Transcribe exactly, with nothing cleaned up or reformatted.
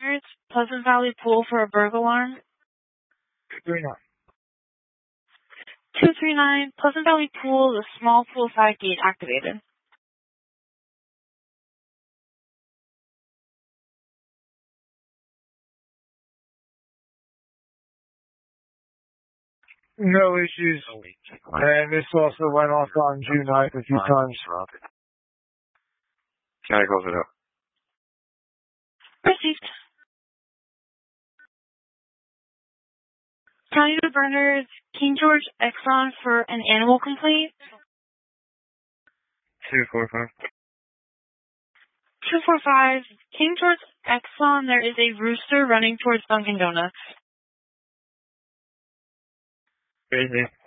Bernards, Pleasant Valley Pool for a burglar alarm. two three nine. two three nine, Pleasant Valley Pool, the small pool side gate activated. No issues. And this also went off on June ninth a few times. Can I close it up? Received. County of Bernards, King George Exxon for an animal complaint. two four five. two four five, King George Exxon, there is a rooster running towards Dunkin' Donuts. Crazy.